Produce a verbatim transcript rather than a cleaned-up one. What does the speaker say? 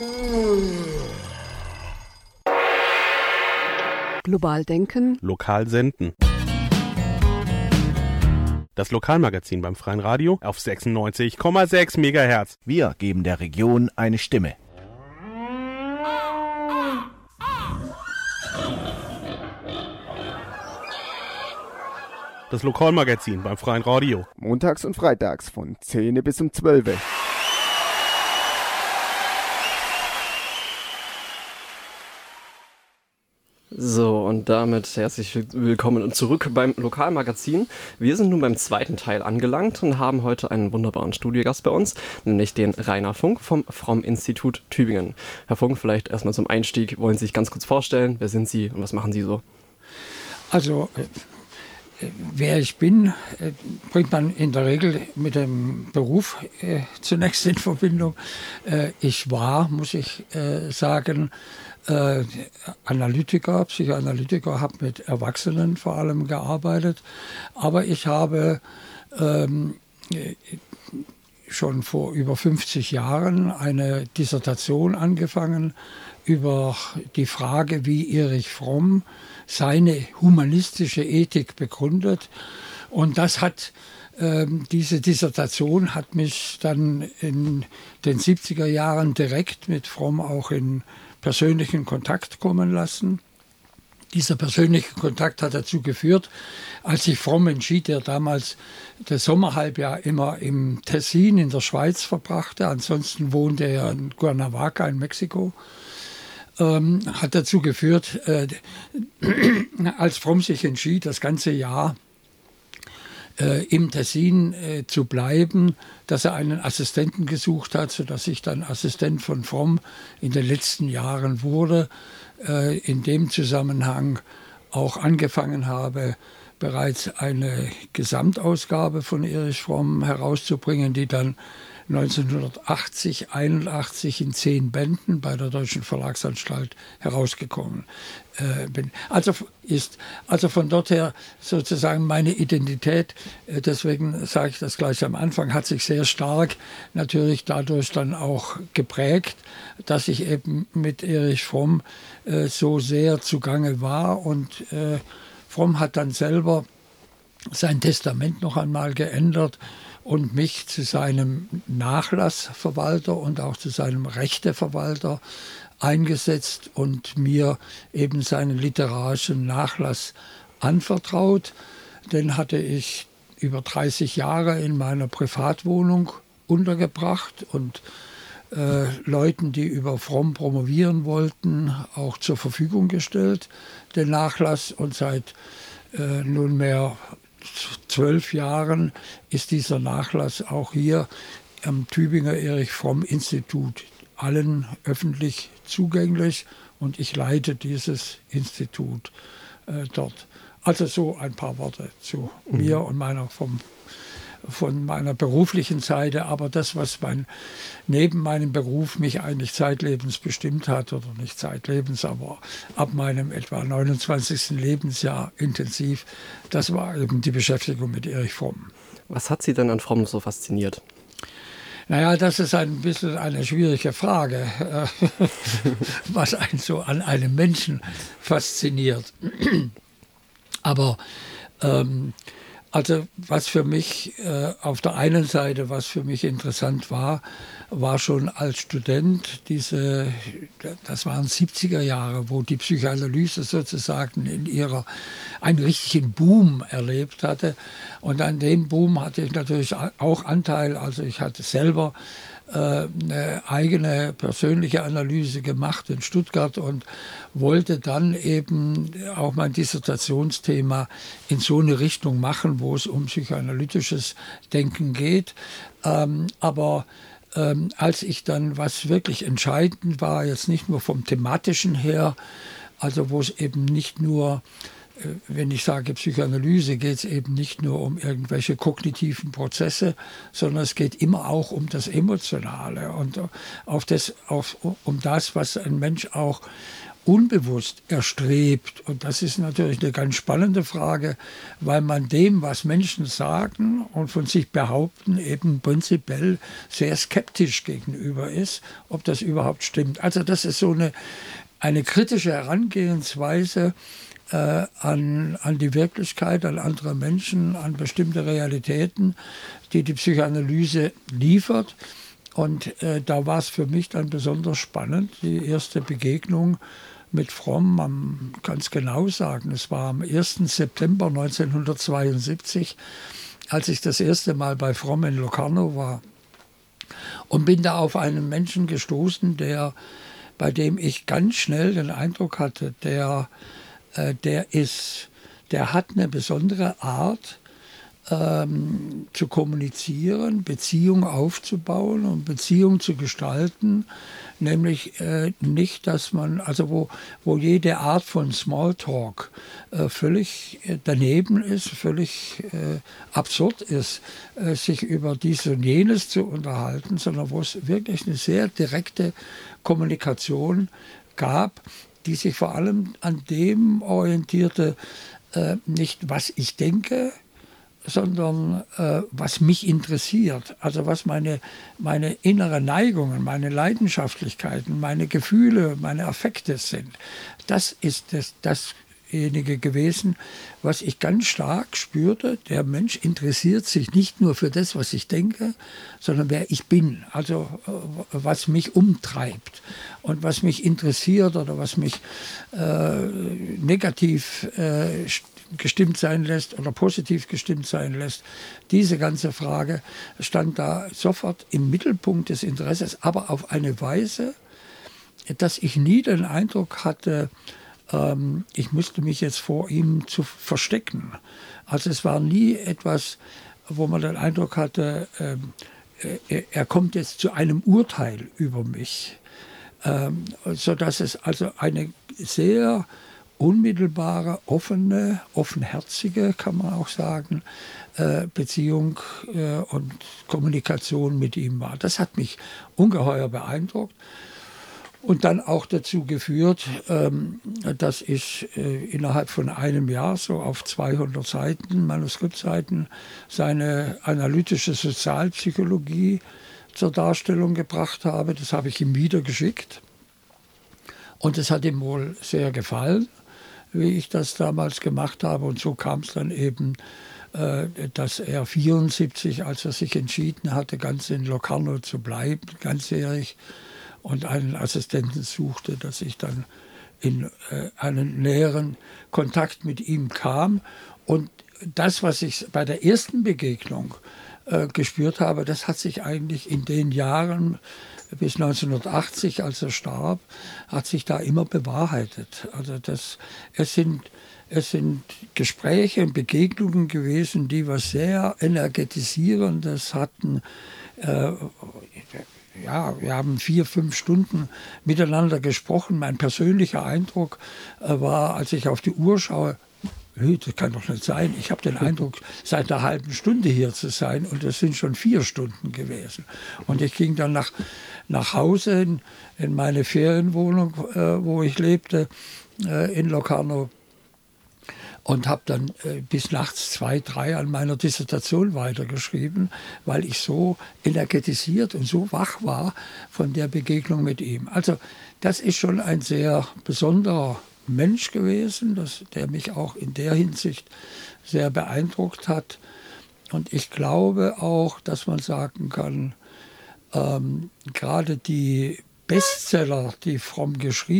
Global denken. Lokal senden. Das Lokalmagazin beim Freien Radio auf sechsundneunzig Komma sechs Megahertz. Wir geben der Region eine Stimme. Das Lokalmagazin beim Freien Radio. Montags und freitags von zehn bis um zwölf. So, und damit herzlich willkommen und zurück beim Lokalmagazin. Wir sind nun beim zweiten Teil angelangt und haben heute einen wunderbaren Studiogast bei uns, nämlich den Rainer Funk vom Fromm-Institut Tübingen. Herr Funk, vielleicht erstmal zum Einstieg, wollen Sie sich ganz kurz vorstellen, wer sind Sie und was machen Sie so? Also, äh, wer ich bin, äh, bringt man in der Regel mit dem Beruf äh, zunächst in Verbindung. Äh, ich war, muss ich äh, sagen, Äh, Analytiker, Psychoanalytiker, habe mit Erwachsenen vor allem gearbeitet, aber ich habe ähm, schon vor über fünfzig Jahren eine Dissertation angefangen über die Frage, wie Erich Fromm seine humanistische Ethik begründet, und das hat ähm, diese Dissertation hat mich dann in den siebziger Jahren direkt mit Fromm auch in persönlichen Kontakt kommen lassen. Dieser persönliche Kontakt hat dazu geführt, als sich Fromm entschied, der damals das Sommerhalbjahr immer im Tessin in der Schweiz verbrachte, ansonsten wohnte er in Cuernavaca in Mexiko, ähm, hat dazu geführt, äh, als Fromm sich entschied, das ganze Jahr äh, im Tessin äh, zu bleiben, dass er einen Assistenten gesucht hat, sodass ich dann Assistent von Fromm in den letzten Jahren wurde. Äh, in dem Zusammenhang auch angefangen habe, bereits eine Gesamtausgabe von Erich Fromm herauszubringen, die dann neunzehnhundertachtzig, einundachtzig in zehn Bänden bei der Deutschen Verlagsanstalt herausgekommen äh, bin. Also ist also von dort her sozusagen meine Identität, äh, deswegen sage ich das gleich am Anfang, hat sich sehr stark natürlich dadurch dann auch geprägt, dass ich eben mit Erich Fromm äh, so sehr zugange war, und äh, Fromm hat dann selber sein Testament noch einmal geändert und mich zu seinem Nachlassverwalter und auch zu seinem Rechteverwalter eingesetzt und mir eben seinen literarischen Nachlass anvertraut. Den hatte ich über dreißig Jahre in meiner Privatwohnung untergebracht und äh, Leuten, die über Fromm promovieren wollten, auch zur Verfügung gestellt, den Nachlass. Und seit äh, nunmehr zwölf Jahren ist dieser Nachlass auch hier am Tübinger Erich Fromm Institut allen öffentlich zugänglich, und ich leite dieses Institut äh, dort. Also so ein paar Worte zu mhm. mir und meiner vom, von meiner beruflichen Seite, aber das, was mein, neben meinem Beruf mich eigentlich zeitlebens bestimmt hat, oder nicht zeitlebens, aber ab meinem etwa neunundzwanzigsten Lebensjahr intensiv, das war eben die Beschäftigung mit Erich Fromm. Was hat Sie denn an Fromm so fasziniert? Naja, das ist ein bisschen eine schwierige Frage, was einen so an einem Menschen fasziniert. Aber ähm, also was für mich äh, auf der einen Seite, was für mich interessant war, war schon als Student diese, das waren siebziger Jahre, wo die Psychoanalyse sozusagen in ihrer, einen richtigen Boom erlebt hatte. Und an dem Boom hatte ich natürlich auch Anteil. Also ich hatte selber äh, eine eigene persönliche Analyse gemacht in Stuttgart und wollte dann eben auch mein Dissertationsthema in so eine Richtung machen, wo es um psychoanalytisches Denken geht. Ähm, aber ähm, als ich dann, was wirklich entscheidend war, jetzt nicht nur vom Thematischen her, also wo es eben nicht nur, äh, wenn ich sage Psychoanalyse, geht es eben nicht nur um irgendwelche kognitiven Prozesse, sondern es geht immer auch um das Emotionale und auf das, auf, um das, was ein Mensch auch unbewusst erstrebt. Und das ist natürlich eine ganz spannende Frage, weil man dem, was Menschen sagen und von sich behaupten, eben prinzipiell sehr skeptisch gegenüber ist, ob das überhaupt stimmt. Also das ist so eine, eine kritische Herangehensweise äh, an, an die Wirklichkeit, an andere Menschen, an bestimmte Realitäten, die die Psychoanalyse liefert. Und äh, da war es für mich dann besonders spannend, die erste Begegnung mit Fromm. Man kann es genau sagen, es war am ersten September neunzehnhundertzweiundsiebzig, als ich das erste Mal bei Fromm in Locarno war. Und bin da auf einen Menschen gestoßen, der, bei dem ich ganz schnell den Eindruck hatte, der, äh, der, ist, der hat eine besondere Art, Ähm, zu kommunizieren, Beziehung aufzubauen und Beziehung zu gestalten, nämlich äh, nicht, dass man, also wo, wo jede Art von Smalltalk äh, völlig äh, daneben ist, völlig äh, absurd ist, äh, sich über dies und jenes zu unterhalten, sondern wo es wirklich eine sehr direkte Kommunikation gab, die sich vor allem an dem orientierte, äh, nicht was ich denke, sondern äh, was mich interessiert, also was meine, meine inneren Neigungen, meine Leidenschaftlichkeiten, meine Gefühle, meine Affekte sind. Das ist das, dasjenige gewesen, was ich ganz stark spürte. Der Mensch interessiert sich nicht nur für das, was ich denke, sondern wer ich bin, also äh, was mich umtreibt und was mich interessiert oder was mich äh, negativ äh, gestimmt sein lässt oder positiv gestimmt sein lässt. Diese ganze Frage stand da sofort im Mittelpunkt des Interesses, aber auf eine Weise, dass ich nie den Eindruck hatte, ähm, ich müsste mich jetzt vor ihm zu verstecken. Also es war nie etwas, wo man den Eindruck hatte, ähm, er, er kommt jetzt zu einem Urteil über mich. Ähm, sodass es also eine sehr unmittelbare, offene, offenherzige, kann man auch sagen, äh, Beziehung äh, und Kommunikation mit ihm war. Das hat mich ungeheuer beeindruckt und dann auch dazu geführt, ähm, dass ich äh, innerhalb von einem Jahr so auf zweihundert Seiten, Manuskriptseiten, seine analytische Sozialpsychologie zur Darstellung gebracht habe. Das habe ich ihm wieder geschickt und das hat ihm wohl sehr gefallen, wie ich das damals gemacht habe. Und so kam es dann eben, äh, dass er vierundsiebzig, als er sich entschieden hatte, ganz in Locarno zu bleiben, ganzjährig, und einen Assistenten suchte, dass ich dann in äh, einen näheren Kontakt mit ihm kam. Und das, was ich bei der ersten Begegnung äh, gespürt habe, das hat sich eigentlich in den Jahren bis neunzehnhundertachtzig, als er starb, hat sich da immer bewahrheitet. Also das, es sind, es sind Gespräche und Begegnungen gewesen, die was sehr Energetisierendes hatten. Äh, ja, wir haben vier, fünf Stunden miteinander gesprochen. Mein persönlicher Eindruck äh, war, als ich auf die Uhr schaue, das kann doch nicht sein. Ich habe den Eindruck, seit einer halben Stunde hier zu sein und es sind schon vier Stunden gewesen. Und ich ging dann nach, nach Hause in, in meine Ferienwohnung, äh, wo ich lebte, äh, in Locarno, und habe dann äh, bis nachts zwei, drei an meiner Dissertation weitergeschrieben, weil ich so energetisiert und so wach war von der Begegnung mit ihm. Also das ist schon ein sehr besonderer Mensch gewesen, das, der mich auch in der Hinsicht sehr beeindruckt hat. Und ich glaube auch, dass man sagen kann, ähm, gerade die Bestseller, die Fromm geschrieben